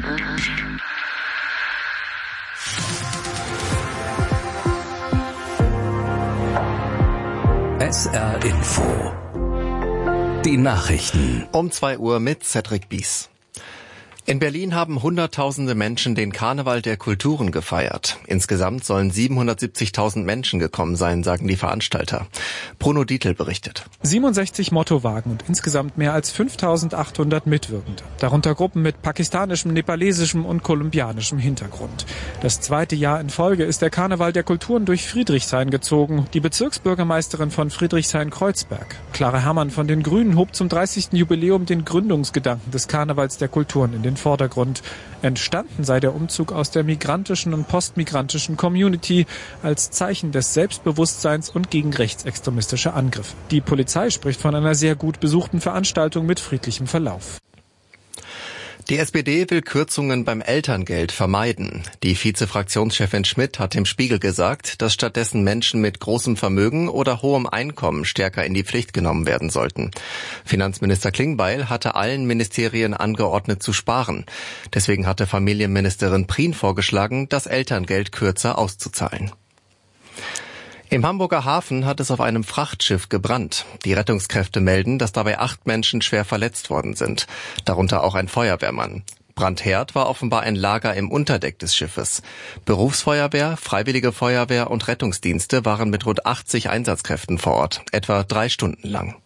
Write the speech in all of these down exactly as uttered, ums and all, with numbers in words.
S R Info. Die Nachrichten. Um zwei Uhr mit Cedric Bies. In Berlin haben Hunderttausende Menschen den Karneval der Kulturen gefeiert. Insgesamt sollen siebenhundertsiebzigtausend Menschen gekommen sein, sagen die Veranstalter. Bruno Dietl berichtet. siebenundsechzig Mottowagen und insgesamt mehr als fünftausendachthundert Mitwirkende. Darunter Gruppen mit pakistanischem, nepalesischem und kolumbianischem Hintergrund. Das zweite Jahr in Folge ist der Karneval der Kulturen durch Friedrichshain gezogen. Die Bezirksbürgermeisterin von Friedrichshain-Kreuzberg, Clara Herrmann von den Grünen, hob zum dreißigsten Jubiläum den Gründungsgedanken des Karnevals der Kulturen in den Vordergrund. Entstanden sei der Umzug aus der migrantischen und postmigrantischen Community als Zeichen des Selbstbewusstseins und gegen rechtsextremistische Angriffe. Die Polizei spricht von einer sehr gut besuchten Veranstaltung mit friedlichem Verlauf. Die S P D will Kürzungen beim Elterngeld vermeiden. Die Vize-Fraktionschefin Schmidt hat dem Spiegel gesagt, dass stattdessen Menschen mit großem Vermögen oder hohem Einkommen stärker in die Pflicht genommen werden sollten. Finanzminister Klingbeil hatte allen Ministerien angeordnet zu sparen. Deswegen hatte Familienministerin Prien vorgeschlagen, das Elterngeld kürzer auszuzahlen. Im Hamburger Hafen hat es auf einem Frachtschiff gebrannt. Die Rettungskräfte melden, dass dabei acht Menschen schwer verletzt worden sind, darunter auch ein Feuerwehrmann. Brandherd war offenbar ein Lager im Unterdeck des Schiffes. Berufsfeuerwehr, Freiwillige Feuerwehr und Rettungsdienste waren mit rund achtzig Einsatzkräften vor Ort, etwa drei Stunden lang.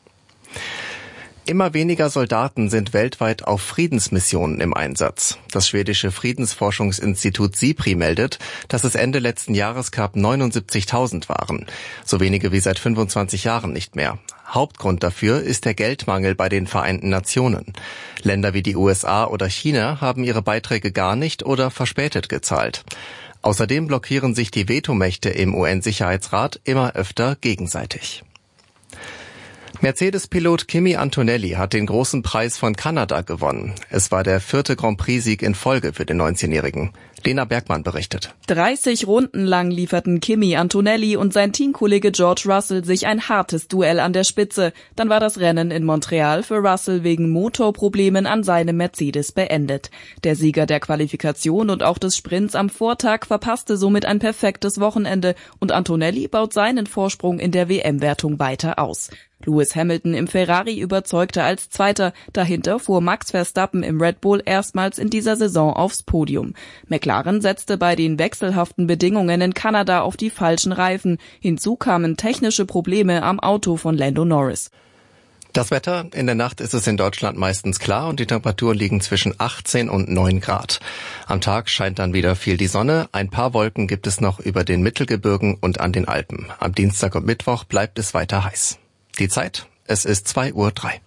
Immer weniger Soldaten sind weltweit auf Friedensmissionen im Einsatz. Das schwedische Friedensforschungsinstitut SIPRI meldet, dass es Ende letzten Jahres knapp neunundsiebzigtausend waren. So wenige wie seit fünfundzwanzig Jahren nicht mehr. Hauptgrund dafür ist der Geldmangel bei den Vereinten Nationen. Länder wie die U S A oder China haben ihre Beiträge gar nicht oder verspätet gezahlt. Außerdem blockieren sich die Vetomächte im U N-Sicherheitsrat immer öfter gegenseitig. Mercedes-Pilot Kimi Antonelli hat den großen Preis von Kanada gewonnen. Es war der vierte Grand Prix-Sieg in Folge für den neunzehnjährigen. Lena Bergmann berichtet. dreißig Runden lang lieferten Kimi Antonelli und sein Teamkollege George Russell sich ein hartes Duell an der Spitze. Dann war das Rennen in Montreal für Russell wegen Motorproblemen an seinem Mercedes beendet. Der Sieger der Qualifikation und auch des Sprints am Vortag verpasste somit ein perfektes Wochenende und Antonelli baut seinen Vorsprung in der W M-Wertung weiter aus. Lewis Hamilton im Ferrari überzeugte als Zweiter. Dahinter fuhr Max Verstappen im Red Bull erstmals in dieser Saison aufs Podium. McLaren setzte bei den wechselhaften Bedingungen in Kanada auf die falschen Reifen. Hinzu kamen technische Probleme am Auto von Lando Norris. Das Wetter: In der Nacht ist es in Deutschland meistens klar und die Temperaturen liegen zwischen achtzehn und neun Grad. Am Tag scheint dann wieder viel die Sonne. Ein paar Wolken gibt es noch über den Mittelgebirgen und an den Alpen. Am Dienstag und Mittwoch bleibt es weiter heiß. Die Zeit: Es ist zwei Uhr drei.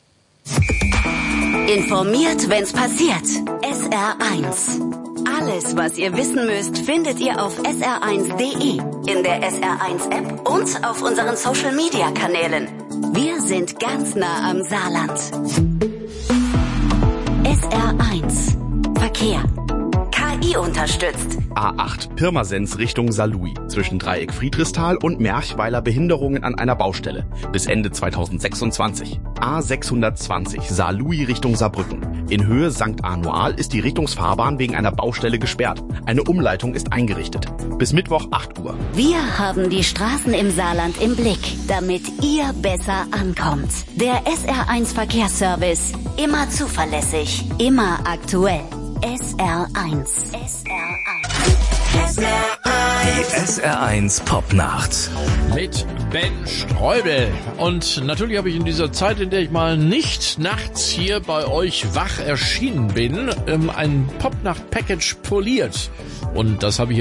Informiert, wenn's passiert. S R eins. Alles, was ihr wissen müsst, findet ihr auf S R eins Punkt D E, in der S R eins App und auf unseren Social-Media-Kanälen. Wir sind ganz nah am Saarland. S R eins. Verkehr. K I unterstützt. A acht Pirmasens Richtung Saarlouis. Zwischen Dreieck Friedrichsthal und Merchweiler Behinderungen an einer Baustelle. Bis Ende zweitausendsechsundzwanzig. A sechshundertzwanzig Saarlouis Richtung Saarbrücken. In Höhe Sankt Anual ist die Richtungsfahrbahn wegen einer Baustelle gesperrt. Eine Umleitung ist eingerichtet. Bis Mittwoch acht Uhr. Wir haben die Straßen im Saarland im Blick, damit ihr besser ankommt. Der S R eins Verkehrsservice. Immer zuverlässig, immer aktuell. S R eins. S R eins. S R eins. Die S R eins Popnacht. Mit Ben Streubel. Und natürlich habe ich in dieser Zeit, in der ich mal nicht nachts hier bei euch wach erschienen bin, ein Popnacht-Package poliert. Und das habe ich